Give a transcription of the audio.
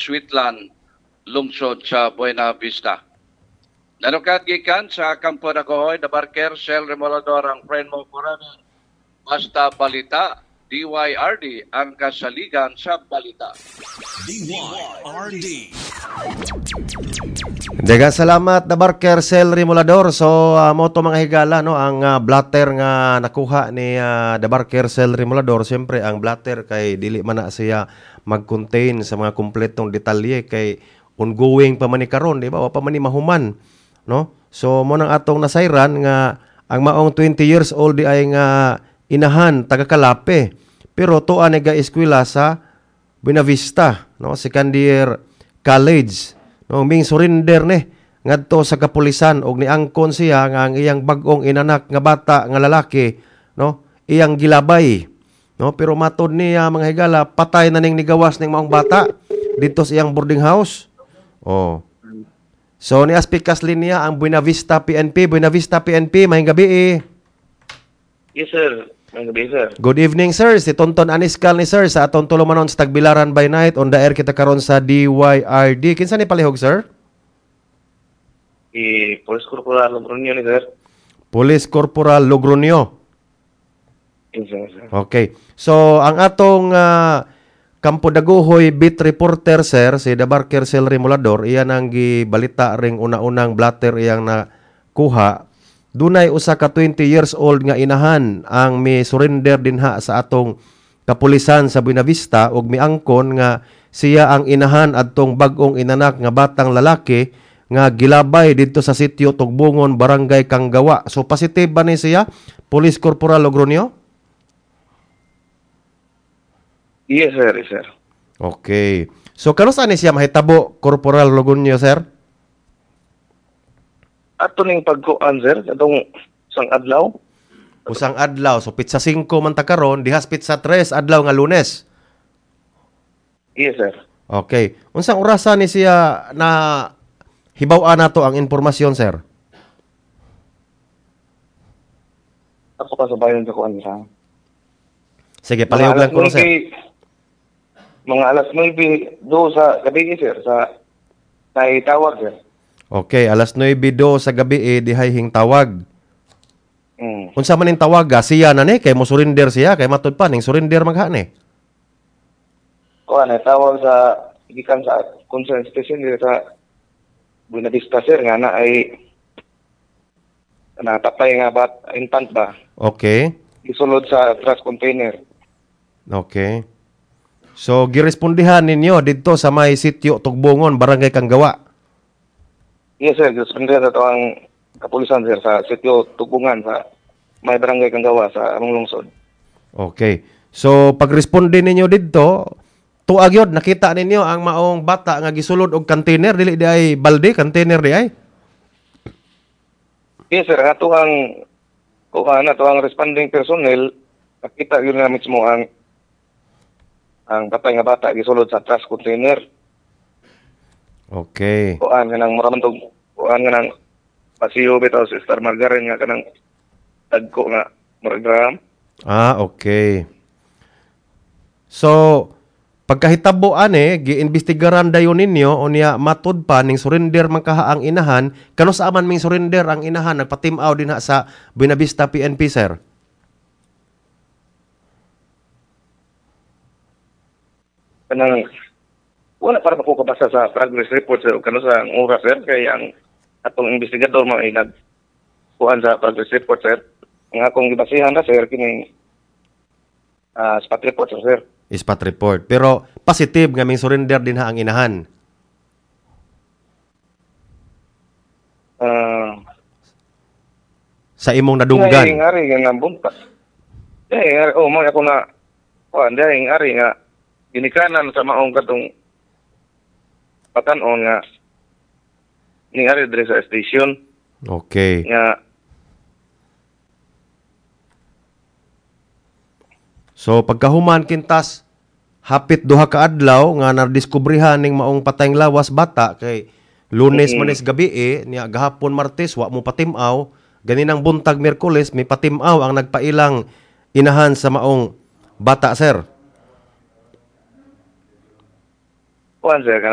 Sweetland, lungsod sa Buena Vista. Nanukad gikan sa Kampo Dagohoy, The Barker, Shell Remolador, ang friend mo forever. Basta balita, DYRD ang kasaligan sa balita. DYRD. Daghang salamat, The Barker, Shell Remolador. So mo to mga higala, no, ang blatter nga nakuha ni The Barker, Shell Remolador. Siyempre ang blatter kay dili man na siya mag-contain sa mga kumpletong detalye kay ongoing pa man ni karon, di ba? Wa pa man ni mahuman, no? So mo nang atong nasayran nga ang maong 20 years old di ay nga inahan taga Kalape, pero tuan nga eskwela sa Buena Vista, no, second year college, no, ming surrender ni ngadto sa kapulisan og niangkon siya nga ang iyang bag-ong inanak nga bata nga lalaki, no, iyang gilabay, no, pero matod niya mga higala patay na ning nigawas ning maong bata dito sa iyang boarding house. Oh. So ni aspikas linya ang Buena Vista PNP. Buena Vista PNP, maayong gabi eh. Yes, sir. Maayong gabi, sir. Good evening, sir. Si Tonton Aniskal ni sir sa atong tulumanon sa Tagbilaran by Night. On the air kita karon sa DYRD. Kinsa ni palihog, sir? Police Corporal Logronio ni, sir. Police Corporal Logronio. Yes, sir. Okay. So ang atong Kampo Dagohoy beat reporter, sir, si The Barker, Shell Remolador, iyan ang gibalita ring una-unang blatter iyang nakuha. Dunay usa ka 20 years old nga inahan ang mi surrender dinha sa atong kapulisan sa Buena Vista ug miangkon nga siya ang inahan adtong bag-ong inanak nga batang lalaki nga gilabay didto sa sitio Tugbungon, Barangay Kanggawa. So positive ba ni siya, Police Corporal Logronio? Yes, sir. Yes, sir. Okay. So kanusa ni siya mahitabo, Corporal Logronio, sir? Ato ning pagkuan, sir, atong sang adlaw. Usang adlaw, so pitsa 5 man ta karon, dihas pitsa 3 adlaw nga Lunes. Yes, sir. Okay. Unsang orasa ni siya na hibaw-an nato ang impormasyon, sir? Ako pa sa bayan sa kuan sa. Sige, palihog lang ko, sir. Mga alas 9 do sa gabi, sir, sa naitawag, sir. Okay, alas 9:02 sa gabi dihayhing tawag. Unsa man ning tawag, siya na ni kay mo surrender siya kay matud pa ning surrender magha ni. Kuan tawag sa gikan sa concern station dito sa Buena Vista, sir, nga na ay natapay nga infant ba. Okay. Isulod sa trash container. Okay. So girespondihan ninyo didto sa may sitio Tugbungon, Barangay Kanggawa. Yes, sir. Girespondihan na ito ang kapulisan, sir, sa sitio Tugbungan sa may Barangay Kanggawa sa among lungsod. Okay. So pagresponde ninyo didto, tuag yun, nakita ninyo ang maong bata nga gisulod og container, dili di ay balde, container di ay? Yes, sir. Ato ang responding personnel, nakita yun nga mismo ang patay nga bata gisulod sa trash container. Okay. Kuan nga nang maramantog, kuan nga nang pasiyo bitaw si Star Margarine nga kanang tagko nga muragram. Okay. So pagkahitabo ani giimbestigaran dayon ninyo unya matud pa ning surrender man kaha ang inahan, kano sa aman ming surrender ang inahan nagpa-team-out dinha sa Buena Vista PNP, sir? Kanang wala para ko kabasa sa progress report, sir, kano sa oras, sir, kay ang atong investigador mo ay nagkuhan sa progress report, sir. Ang akong gibasihan na, sir, kining spot report, sir. Spot report. Pero positive nga ming surrender din ha ang inahan. Sa imong nadunggan. Ari nga bunta. Mo ako na kuan dahil ari nga ginikanan sa maong katong patan-on nga ni ari dire sa station. Okay. Nga so pagkahuman kintas hapit duha ka adlaw nga nadiskubrihan ning maong patayng lawas bata kay Lunes manis gabi niya gahapon Martes wa mo patimaw, ganinang buntag Miyerkules may patimaw ang nagpailang inahan sa maong bata, sir. kuan, sir,